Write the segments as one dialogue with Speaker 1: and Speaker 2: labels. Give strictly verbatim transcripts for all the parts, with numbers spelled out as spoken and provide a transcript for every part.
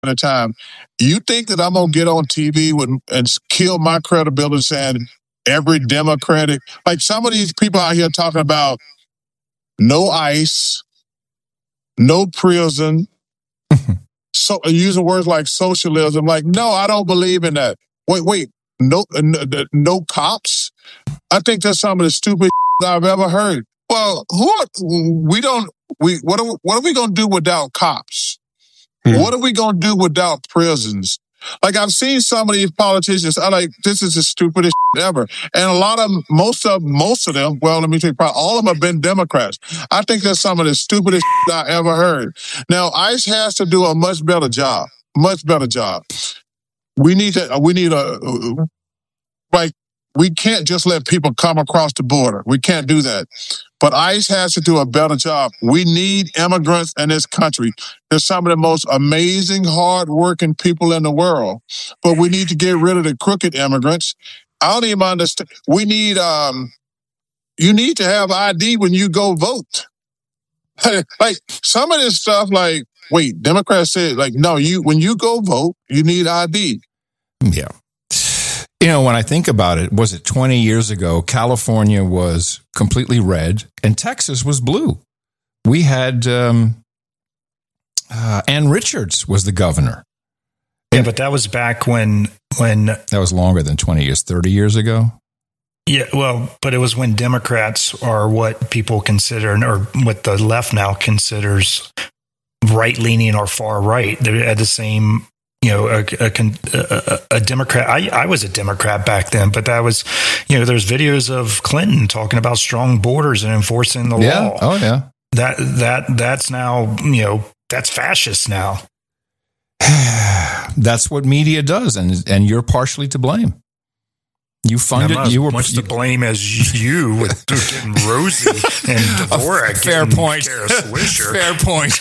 Speaker 1: at a time. You think that I'm going to get on T V with, and kill my credibility saying every Democratic, like some of these people out here talking about no ICE, no prison, so using words like socialism. Like, no, I don't believe in that. Wait, wait, no, no, no cops? I think that's some of the stupid I've ever heard. Well, who are, we don't, we, what are, what are we going to do without cops? Hmm. What are we going to do without prisons? Like, I've seen some of these politicians, I like, this is the stupidest ever. And a lot of them, most of, most of them, well, let me tell you, probably all of them have been Democrats. I think that's some of the stupidest I ever heard. Now, ICE has to do a much better job, much better job. We need to, we need a, like, we can't just let people come across the border. We can't do that. But ICE has to do a better job. We need immigrants in this country. They're some of the most amazing, hard-working people in the world. But we need to get rid of the crooked immigrants. I don't even understand. We need, um, you need to have I D when you go vote. Like, some of this stuff, like, wait, Democrats said, like, no, you when you go vote, you need I D.
Speaker 2: Yeah. You know, when I think about it, was it twenty years ago, California was completely red and Texas was blue. We had um, uh, Ann Richards was the governor.
Speaker 3: Yeah, but that was back when when
Speaker 2: that was longer than twenty years, thirty years ago.
Speaker 3: Yeah, well, but it was when Democrats are what people consider, or what the left now considers right-leaning or far right. They're at the same. You know, a, a, a, a Democrat. I, I was a Democrat back then, but that was, you know, there's videos of Clinton talking about strong borders and enforcing the
Speaker 2: yeah.
Speaker 3: law.
Speaker 2: Oh, yeah.
Speaker 3: That that that's now, you know, that's fascist now.
Speaker 2: That's what media does, and and you're partially to blame. You funded.
Speaker 3: Not
Speaker 2: you were
Speaker 3: much
Speaker 2: you,
Speaker 3: to blame as you with getting Rosie and Dvorak.
Speaker 2: Fair point. Fair point.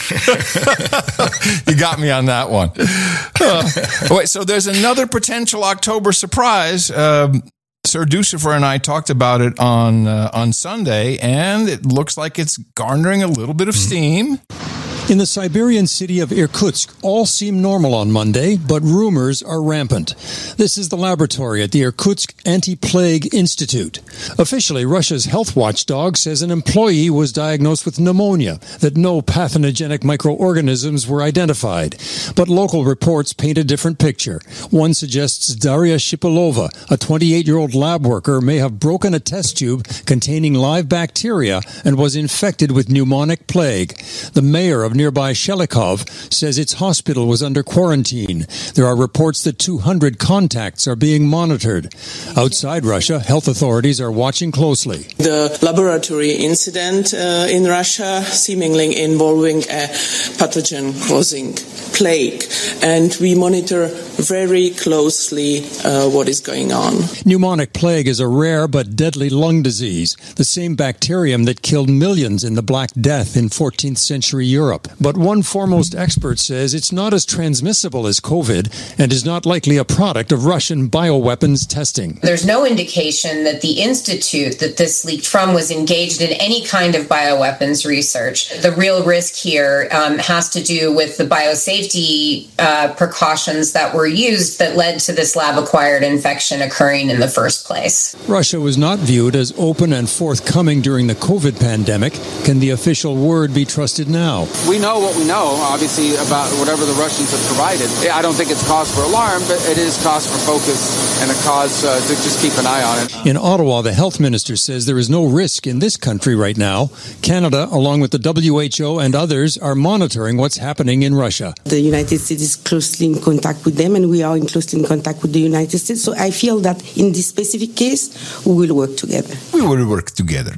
Speaker 2: You got me on that one. Uh, wait, so there's another potential October surprise. Um, Sir Ducifer and I talked about it on uh, on Sunday, and it looks like it's garnering a little bit of steam.
Speaker 4: In the Siberian city of Irkutsk, all seem normal on Monday, but rumors are rampant. This is the laboratory at the Irkutsk Anti-Plague Institute. Officially, Russia's health watchdog says an employee was diagnosed with pneumonia, that no pathogenic microorganisms were identified. But local reports paint a different picture. One suggests Daria Shipilova, a twenty-eight-year-old lab worker, may have broken a test tube containing live bacteria and was infected with pneumonic plague. The mayor of nearby Shelikov says its hospital was under quarantine. There are reports that two hundred contacts are being monitored. Outside Russia, health authorities are watching closely.
Speaker 5: The laboratory incident uh, in Russia seemingly involving a pathogen-causing plague, and we monitor very closely uh, what is going on.
Speaker 4: Pneumonic plague is a rare but deadly lung disease, the same bacterium that killed millions in the Black Death in fourteenth century Europe. But one foremost expert says it's not as transmissible as COVID and is not likely a product of Russian bioweapons testing.
Speaker 6: There's no indication that the institute that this leaked from was engaged in any kind of bioweapons research. The real risk here um, has to do with the biosafety uh, precautions that were used that led to this lab-acquired infection occurring in the first place.
Speaker 4: Russia was not viewed as open and forthcoming during the COVID pandemic. Can the official word be trusted now?
Speaker 7: We know what we know, obviously, about whatever the Russians have provided. I don't think it's cause for alarm, but it is cause for focus and a cause uh, to just keep an eye on it.
Speaker 4: In Ottawa, the health minister says there is no risk in this country right now. Canada, along with the W H O and others, are monitoring what's happening in Russia.
Speaker 8: The United States is closely in contact with them, and we are in closely in contact with the United States. So I feel that in this specific case, we will work together.
Speaker 2: We will work together.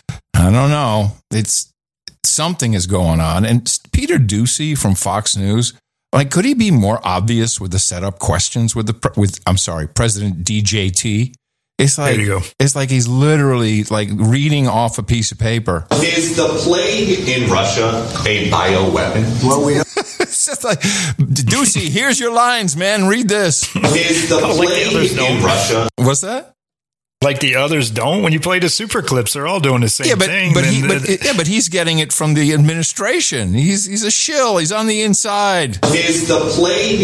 Speaker 2: I don't know. It's something is going on. And Peter Doocy from Fox News, like, could he be more obvious with the setup questions with the with I'm sorry, President D J T? It's like,
Speaker 3: there you go.
Speaker 2: It's like he's literally like reading off a piece of paper.
Speaker 9: Is the plague in Russia a bioweapon?
Speaker 2: Well, we it's just like, Doocy, here's your lines, man. Read this.
Speaker 9: Is the plague in Russia?
Speaker 2: What's that?
Speaker 3: like the others don't. When you play the super clips, they're all doing the same
Speaker 2: yeah, but,
Speaker 3: thing.
Speaker 2: But, he,
Speaker 3: Then
Speaker 2: but,
Speaker 3: the-
Speaker 2: yeah, but he's getting it from the administration. He's he's a shill. He's on the inside.
Speaker 9: Is the play